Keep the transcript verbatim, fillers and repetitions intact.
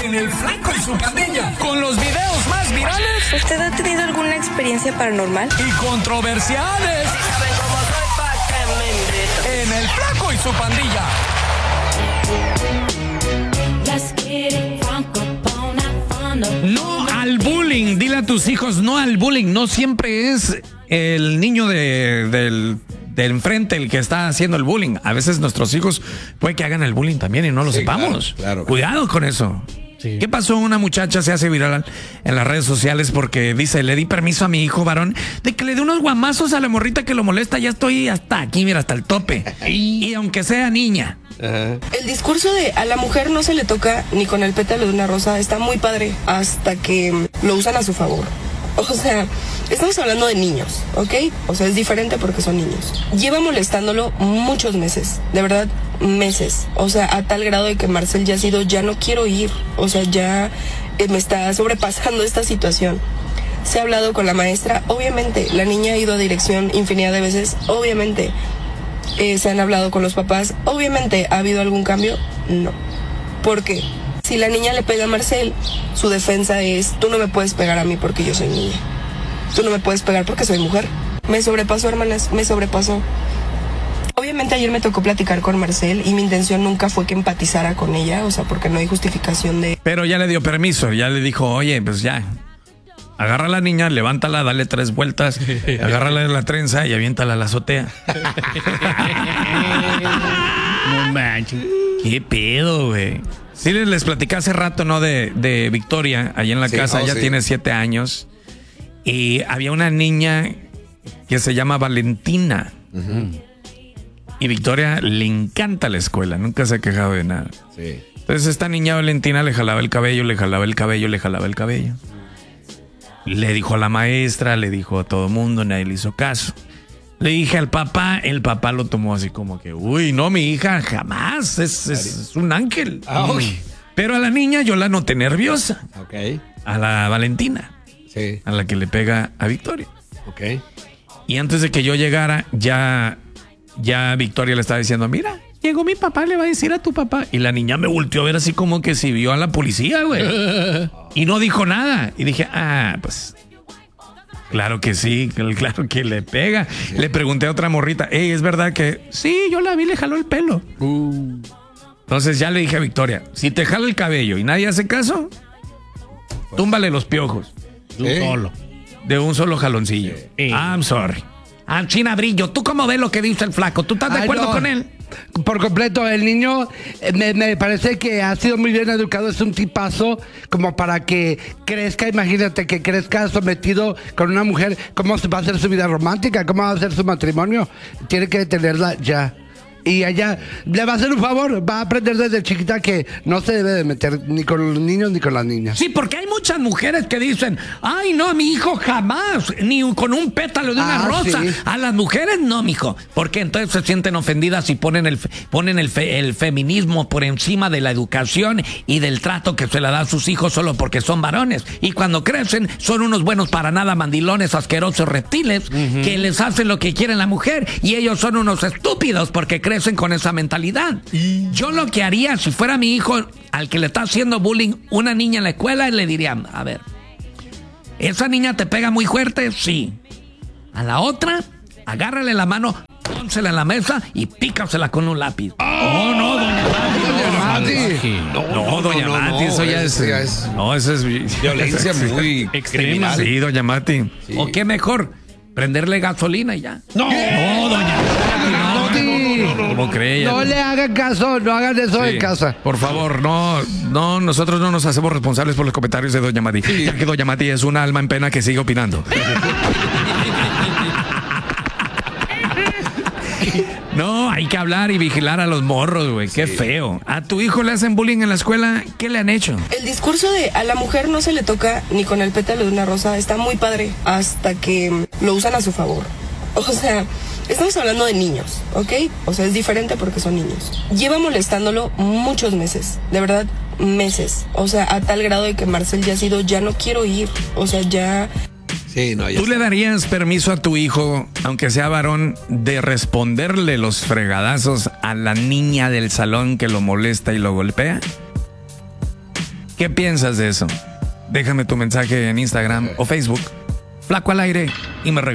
en El Flaco y su Pandilla, con los videos más virales. ¿Usted ha tenido alguna experiencia paranormal? Y controversiales. Si saben cómo soy, pa' que me inviten. En El Flaco y su Pandilla. No al bullying, dile a tus hijos no al bullying. No siempre es el niño de, del, del enfrente el que está haciendo el bullying. A veces nuestros hijos puede que hagan el bullying también y no lo sí, sepamos. Claro, claro. Cuidado con eso. Sí. ¿Qué pasó? Una muchacha se hace viral en las redes sociales porque dice, le di permiso a mi hijo varón de que le dé unos guamazos a la morrita que lo molesta. Ya estoy hasta aquí, mira, hasta el tope. Y aunque sea niña. Uh-huh. El discurso de a la mujer no se le toca ni con el pétalo de una rosa está muy padre hasta que lo usan a su favor. O sea, estamos hablando de niños, ¿ok? O sea, es diferente porque son niños. Lleva molestándolo muchos meses, de verdad, meses. O sea, a tal grado de que Marcel ya ha sido, ya no quiero ir. O sea, ya eh, me está sobrepasando esta situación. Se ha hablado con la maestra, obviamente. La niña ha ido a dirección infinidad de veces, obviamente. Eh, se han hablado con los papás, obviamente. ¿Ha habido algún cambio? No. ¿Por qué? Si la niña le pega a Marcel, su defensa es, tú no me puedes pegar a mí porque yo soy niña. Tú no me puedes pegar porque soy mujer. Me sobrepasó, hermanas, me sobrepasó. Obviamente ayer me tocó platicar con Marcel y mi intención nunca fue que empatizara con ella, o sea, porque no hay justificación de... Pero ya le dio permiso, ya le dijo, oye, pues ya, agarra a la niña, levántala, dale tres vueltas, agárrala de la trenza y aviéntala a la azotea. No manches. ¿Qué pedo, güey? Sí, les, les platicé hace rato, ¿no? De, de Victoria, allá en la sí, casa, oh, ella sí. tiene siete años. Y había una niña que se llama Valentina. Uh-huh. Y Victoria le encanta la escuela, nunca se ha quejado de nada. Sí. Entonces esta niña Valentina le jalaba el cabello, le jalaba el cabello, le jalaba el cabello. Le dijo a la maestra, le dijo a todo mundo, nadie le hizo caso. Le dije al papá, el papá lo tomó así como que, uy, no, mi hija, jamás, es, es, es un ángel. Oh. Pero a la niña yo la noté nerviosa. Okay. A la Valentina. Sí. A la que le pega a Victoria. Okay. Y antes de que yo llegara, ya, ya Victoria le estaba diciendo, mira, llegó mi papá, le va a decir a tu papá. Y la niña me volteó a ver así como que si vio a la policía, güey. Y no dijo nada. Y dije, ah, pues... Claro que sí, claro que le pega. Sí. Le pregunté a otra morrita, hey, ¿es verdad que...? Sí, yo la vi, le jaló el pelo. Uh. Entonces ya le dije a Victoria, si te jala el cabello y nadie hace caso, pues, túmbale los piojos. De un ¿Eh? solo. De un solo jaloncillo. Sí. I'm sorry. Ah, China Brillo, ¿tú cómo ves lo que dice el flaco? ¿Tú estás de Ay, acuerdo no. con él? Por completo, el niño me, me parece que ha sido muy bien educado, es un tipazo como para que crezca, imagínate que crezca sometido con una mujer, ¿cómo va a ser su vida romántica? ¿Cómo va a ser su matrimonio? Tiene que tenerla ya. Y ella le va a hacer un favor, va a aprender desde chiquita que no se debe de meter ni con los niños ni con las niñas. Sí, porque hay muchas mujeres que dicen, ay, no, a mi hijo jamás, ni con un pétalo de una ah, rosa. Sí. A las mujeres no, mijo, porque entonces se sienten ofendidas y ponen el ponen el, fe, el feminismo por encima de la educación y del trato que se le da a sus hijos solo porque son varones. Y cuando crecen son unos buenos para nada mandilones, asquerosos reptiles, uh-huh. que les hacen lo que quieren la mujer y ellos son unos estúpidos porque crecen con esa mentalidad. Yo lo que haría si fuera mi hijo al que le está haciendo bullying una niña en la escuela, le diría, a ver, ¿esa niña te pega muy fuerte? Sí. A la otra, agárrale la mano, pónsela en la mesa y pícasela con un lápiz. Oh, no, doña Mati. No, no, doña Mati, eso ya es, es... No, eso es violencia muy extrema. Sí, doña Mati. Sí. ¿O qué mejor? Prenderle gasolina y ya. No, no, doña Mati, no. ¿Cómo cree ella? No le hagan caso, no hagan eso sí, en casa. Por favor, no, no, nosotros no nos hacemos responsables por los comentarios de doña Mati, sí. ya que doña Mati es una alma en pena que sigue opinando. No, hay que hablar y vigilar a los morros, güey. Qué sí. feo. ¿A tu hijo le hacen bullying en la escuela? ¿Qué le han hecho? El discurso de a la mujer no se le toca ni con el pétalo de una rosa está muy padre hasta que lo usan a su favor. O sea, estamos hablando de niños, ¿ok? O sea, es diferente porque son niños. Lleva molestándolo muchos meses, de verdad, meses. O sea, a tal grado de que Marcel ya ha sido, ya no quiero ir. O sea, ya... Sí, no, ya ¿Tú está. le darías permiso a tu hijo, aunque sea varón, de responderle los fregadazos a la niña del salón que lo molesta y lo golpea? ¿Qué piensas de eso? Déjame tu mensaje en Instagram o Facebook. Flaco al aire y me regreso.